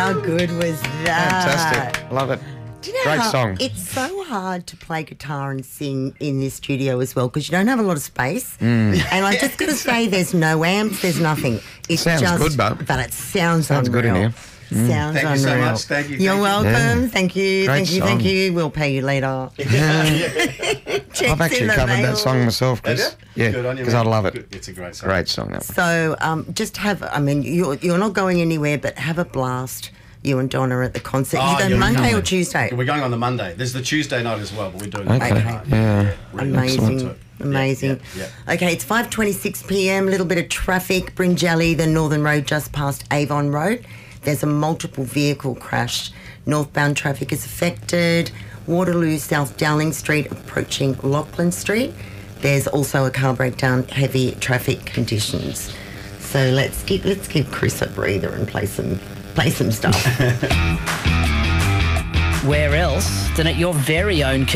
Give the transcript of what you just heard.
How good was that? Fantastic. Love it. Do you know Great how song. It's so hard to play guitar and sing in this studio as well because you don't have a lot of space. Mm. And I just got to say, there's no amps, there's nothing. It Sounds just, good, Bub. but it sounds Sounds unreal. good in here. Sounds Thank you unreal. so much. Thank you. You're welcome. Yeah. Thank you. Great Thank you. Thank song. you. We'll pay you later. Checks I've actually in the covered mail. that song myself, Chris. Have you? Yeah, Good on you, because I mate. love it. Good. It's a great song. Great song, that one. So just have, I mean, you're not going anywhere, but have a blast, you and Donna, at the concert. Oh, You go yeah, we're Monday going. or Tuesday? We're going on the Monday. There's the Tuesday night as well, but we're doing the Okay. Monday night. Yeah. Really Amazing. excellent. Amazing. Yeah. Okay, it's 5:26 p.m, a little bit of traffic. Bringelly, the Northern Road just past Avon Road. There's a multiple vehicle crash. Northbound traffic is affected. Waterloo, South Dowling Street, approaching Lachlan Street. There's also a car breakdown, heavy traffic conditions. So let's give Chris a breather and play some stuff. Where else than at your very own